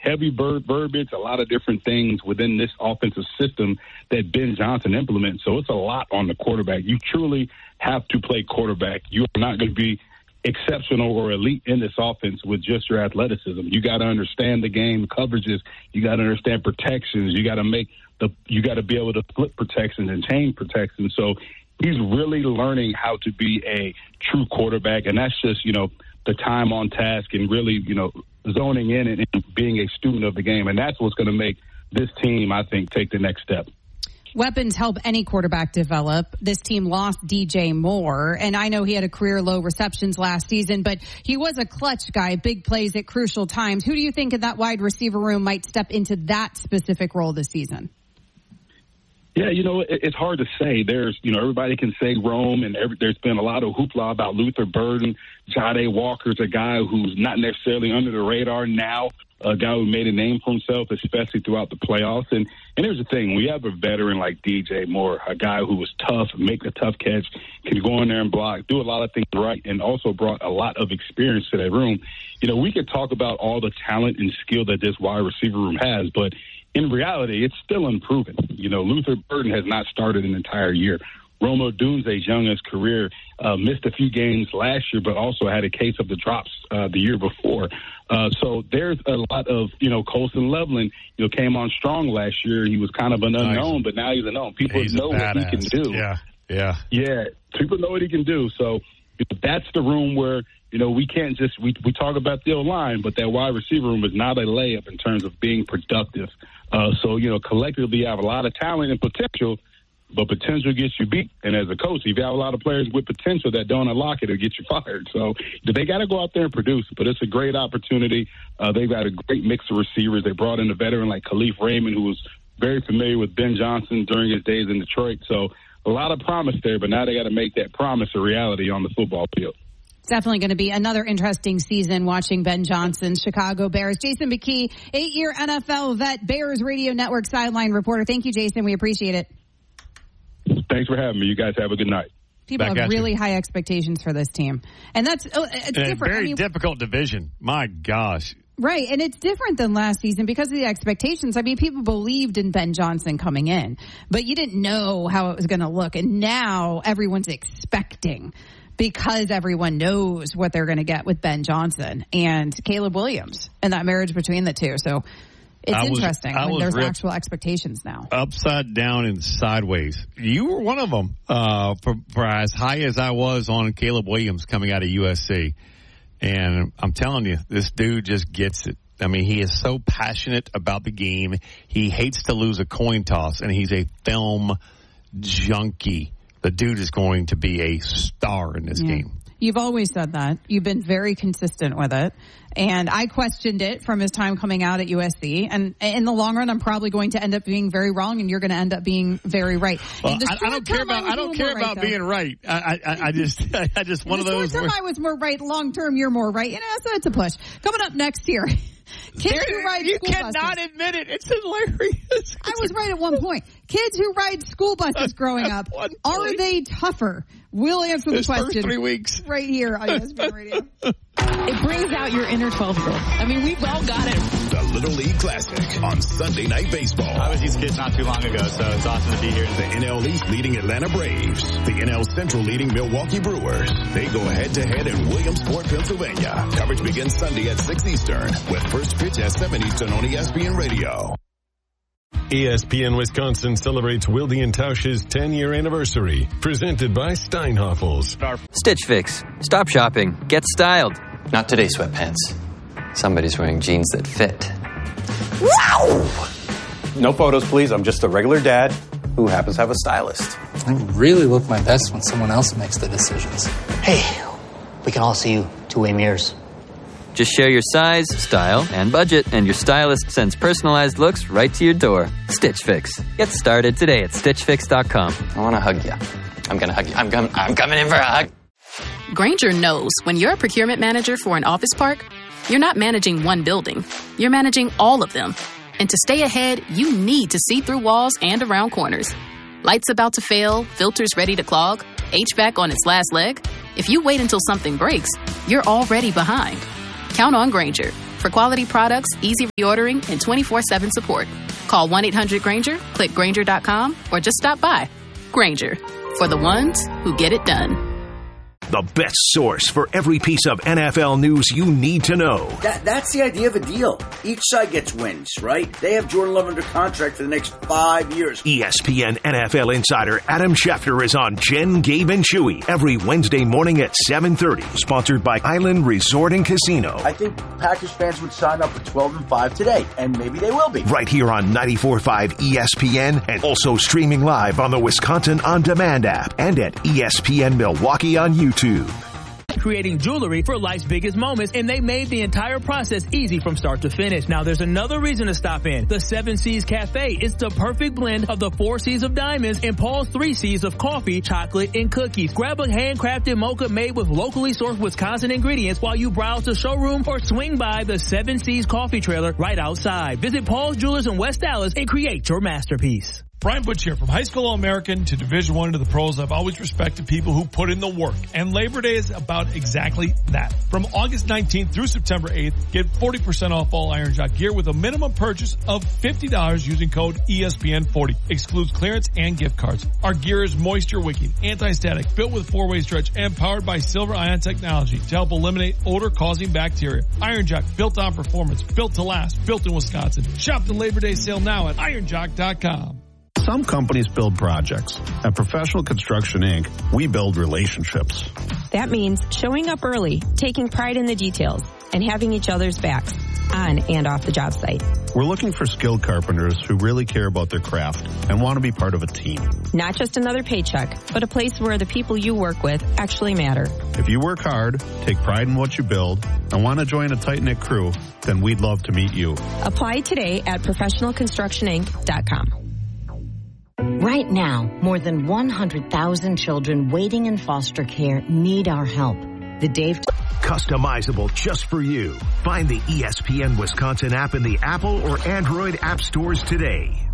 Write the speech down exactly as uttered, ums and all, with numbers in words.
heavy ver- verbiage, a lot of different things within this offensive system that Ben Johnson implements. So it's a lot on the quarterback. You truly have to play quarterback. You are not going to be exceptional or elite in this offense with just your athleticism. You got to understand the game coverages. You got to understand protections. You got to make the, you got to be able to flip protections and chain protections. So he's really learning how to be a true quarterback. And that's just, you know, the time on task and really, you know, zoning in and, and being a student of the game. And that's what's going to make this team, I think, take the next step. Weapons help any quarterback develop. This team lost D J Moore, and I know he had a career low receptions last season, but he was a clutch guy, big plays at crucial times. Who do you think in that wide receiver room might step into that specific role this season? Yeah, you know, it, it's hard to say. There's, you know, everybody can say Rome, and every, there's been a lot of hoopla about Luther Burden. Jade Walker's a guy who's not necessarily under the radar now, a guy who made a name for himself, especially throughout the playoffs. And, and here's the thing. We have a veteran like D J Moore, a guy who was tough, make a tough catch, can go in there and block, do a lot of things right, and also brought a lot of experience to that room. You know, we could talk about all the talent and skill that this wide receiver room has, but in reality, it's still unproven. You know, Luther Burden has not started an entire year. Rome Odunze's young in his career, uh, missed a few games last year, but also had a case of the drops uh, the year before. Uh, so there's a lot of, you know, Colson Loveland, you know, came on strong last year. He was kind of an unknown, nice. But now he's a known. People he's know what he can do. Yeah, yeah. Yeah, people know what he can do. So that's the room where, you know, we can't just, we, we talk about the O-line, but that wide receiver room is not a layup in terms of being productive. Uh, so, you know, collectively you have a lot of talent and potential, but potential gets you beat. And as a coach, if you have a lot of players with potential that don't unlock it, it'll get you fired. So they got to go out there and produce, but it's a great opportunity. Uh, they've got a great mix of receivers. They brought in a veteran like Khalif Raymond, who was very familiar with Ben Johnson during his days in Detroit. So a lot of promise there, but now they got to make that promise a reality on the football field. It's definitely going to be another interesting season watching Ben Johnson's Chicago Bears. Jason McKie, eight-year N F L vet, Bears Radio Network sideline reporter. Thank you, Jason. We appreciate it. Thanks for having me. You guys have a good night. People Back have really you. high expectations for this team. And that's oh, it's and different. A very I mean, difficult division. My gosh. Right, and it's different than last season because of the expectations. I mean, people believed in Ben Johnson coming in, but you didn't know how it was going to look. And now everyone's expecting because everyone knows what they're going to get with Ben Johnson and Caleb Williams and that marriage between the two. So it's I was, interesting I when there's actual expectations now. Upside down and sideways. You were one of them uh, for, for as high as I was on Caleb Williams coming out of U S C. And I'm telling you, this dude just gets it. I mean, he is so passionate about the game. He hates to lose a coin toss, and he's a film junkie. The dude is going to be a star in this yeah. game. You've always said that. You've been very consistent with it. And I questioned it from his time coming out at U S C. And in the long run, I'm probably going to end up being very wrong, and you're going to end up being very right. Well, I, I don't care about I don't care about right, being right. I, I, I just I just one of those. Short term, I was more right. Long term, you're more right. You know, so it's a push. Coming up next year. Kids there, who ride you school cannot buses. admit it. It's hilarious. I was right at one point. Kids who ride school buses growing up, are they tougher? We'll answer the this question first three weeks. right here on E S P N Radio. It brings out your inner twelve-year-old. I mean, we've all got it. The Little League Classic on Sunday Night Baseball. I was these kids not too long ago, so it's awesome to be here. The N L East leading Atlanta Braves. The N L Central leading Milwaukee Brewers. They go head-to-head in Williamsport, Pennsylvania. Coverage begins Sunday at six Eastern with first pitch at seven Eastern on E S P N Radio. E S P N Wisconsin celebrates Wilde and Tausch's ten-year anniversary. Presented by Steinhoffels. Stitch Fix. Stop shopping. Get styled. Not today, sweatpants. Somebody's wearing jeans that fit. Wow! No photos, please. I'm just a regular dad who happens to have a stylist. I really look my best when someone else makes the decisions. Hey, we can all see you two-way mirrors. Just share your size, style, and budget, and your stylist sends personalized looks right to your door. Stitch Fix. Get started today at stitch fix dot com. I want to hug you. I'm going to hug you. I'm, com- I'm coming in for a hug. Grainger knows when you're a procurement manager for an office park, you're not managing one building. You're managing all of them. And to stay ahead, you need to see through walls and around corners. Lights about to fail, filters ready to clog, H V A C on its last leg. If you wait until something breaks, you're already behind. Count on Grainger, For quality products, easy reordering, and twenty-four seven support, call one eight hundred Grainger, click Grainger dot com, or just stop by. Grainger, for the ones who get it done. The best source for every piece of N F L news you need to know. That, that's the idea of a deal. Each side gets wins, right? They have Jordan Love under contract for the next five years. E S P N N F L insider Adam Schefter is on Jen, Gabe, and Chewy every Wednesday morning at seven thirty. Sponsored by Island Resort and Casino. I think Packers fans would sign up for twelve and five today, and maybe they will be. Right here on ninety-four point five E S P N, and also streaming live on the Wisconsin On Demand app and at E S P N Milwaukee on YouTube. Creating jewelry for life's biggest moments, and they made the entire process easy from start to finish. Now there's another reason to stop in. The Seven Seas Cafe is the perfect blend of the four C's of diamonds and Paul's three C's of coffee, chocolate, and cookies. Grab a handcrafted mocha made with locally sourced Wisconsin ingredients while you browse the showroom or swing by the Seven Seas coffee trailer right outside. Visit Paul's Jewelers in West Dallas and create your masterpiece. Brian Butch here. From high school All-American to Division One to the pros, I've always respected people who put in the work. And Labor Day is about exactly that. From August nineteenth through September eighth, get forty percent off all Iron Jock gear with a minimum purchase of fifty dollars using code E S P N forty. Excludes clearance and gift cards. Our gear is moisture wicking, anti-static, built with four-way stretch, and powered by Silver Ion technology to help eliminate odor-causing bacteria. Iron Jock, built on performance, built to last, built in Wisconsin. Shop the Labor Day sale now at iron jock dot com. Some companies build projects. At Professional Construction Incorporated, we build relationships. That means showing up early, taking pride in the details, and having each other's backs on and off the job site. We're looking for skilled carpenters who really care about their craft and want to be part of a team. Not just another paycheck, but a place where the people you work with actually matter. If you work hard, take pride in what you build, and want to join a tight-knit crew, then we'd love to meet you. Apply today at professional construction inc dot com. Right now, more than one hundred thousand children waiting in foster care need our help. The Dave... Customizable just for you. Find the E S P N Wisconsin app in the Apple or Android app stores today.